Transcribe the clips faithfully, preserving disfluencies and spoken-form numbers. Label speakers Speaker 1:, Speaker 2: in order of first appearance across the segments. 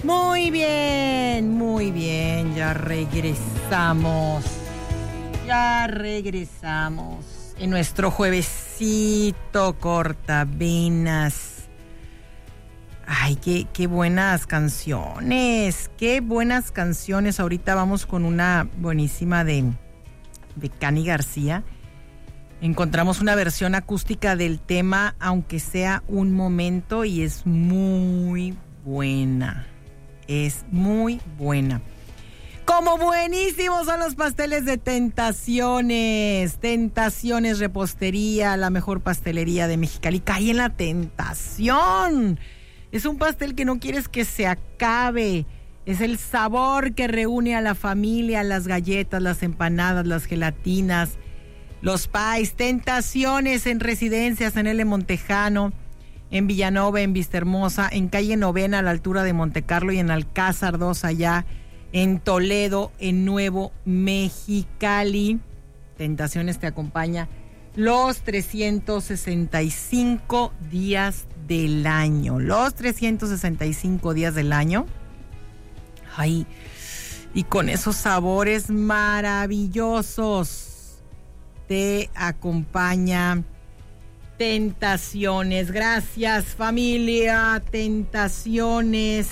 Speaker 1: Muy bien, muy bien, ya regresamos. Ya regresamos en nuestro juevesito cortavenas. Ay, qué, qué buenas canciones, qué buenas canciones. Ahorita vamos con una buenísima de, de Cani García. Encontramos una versión acústica del tema, aunque sea un momento, y es muy buena. Es muy buena. Como buenísimos son los pasteles de Tentaciones. Tentaciones Repostería, la mejor pastelería de Mexicali. Cae en la tentación. Es un pastel que no quieres que se acabe. Es el sabor que reúne a la familia, las galletas, las empanadas, las gelatinas, los pies. Tentaciones en Residencias, en L. Montejano, en Villanova, en Vistahermosa, en calle Novena a la altura de Montecarlo y en Alcázar dos allá en Toledo, en Nuevo Mexicali. Tentaciones te acompaña los trescientos sesenta y cinco días del año. Los trescientos sesenta y cinco días del año. Ay, y con esos sabores maravillosos te acompaña Tentaciones. Gracias, familia. Tentaciones.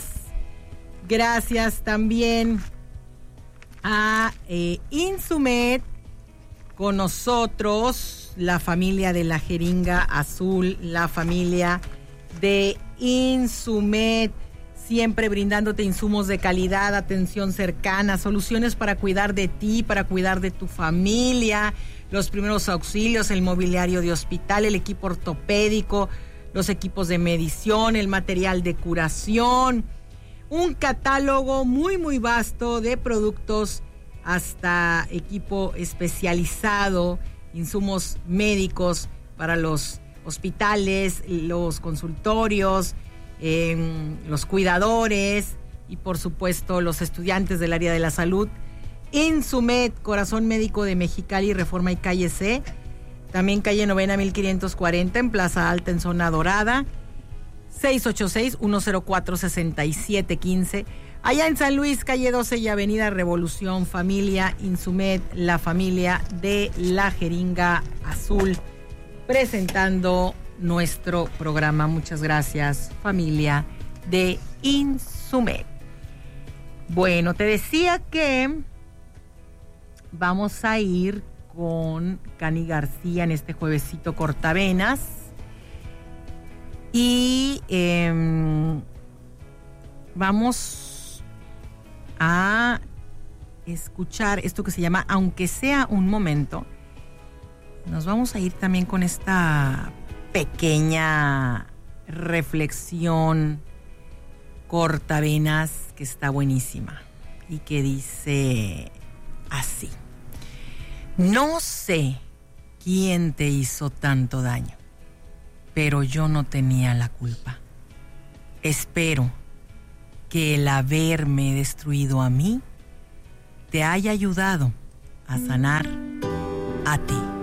Speaker 1: Gracias también a eh, Insumed, con nosotros, la familia de la jeringa azul, la familia de Insumed, siempre brindándote insumos de calidad, atención cercana, soluciones para cuidar de ti, para cuidar de tu familia, los primeros auxilios, el mobiliario de hospital, el equipo ortopédico, los equipos de medición, el material de curación, un catálogo muy muy vasto de productos hasta equipo especializado, insumos médicos para los hospitales, los consultorios, eh, los cuidadores y por supuesto los estudiantes del área de la salud. Insumed, Corazón Médico de Mexicali, Reforma y Calle C, también calle Novena mil quinientos cuarenta en Plaza Alta en Zona Dorada, seis ocho seis, uno cero cuatro, seis siete uno cinco. Allá en San Luis, calle doce y Avenida Revolución, familia Insumed, la familia de la jeringa azul, presentando nuestro programa. Muchas gracias, familia de Insumed. Bueno, te decía que vamos a ir con Cani García en este juevesito cortavenas. Y eh, vamos a escuchar esto que se llama Aunque sea un momento. Nos vamos a ir también con esta pequeña reflexión cortavenas que está buenísima y que dice así: no sé quién te hizo tanto daño, pero yo no tenía la culpa. Espero que el haberme destruido a mí te haya ayudado a sanar a ti.